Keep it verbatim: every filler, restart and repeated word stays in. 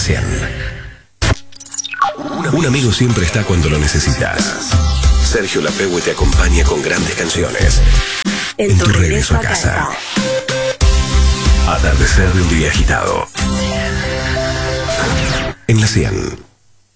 cien. Un amigo siempre está cuando lo necesitas. Sergio Lapegue te acompaña con grandes canciones. En, en tu, tu regreso a casa. casa. Atardecer de un día agitado. En la cien.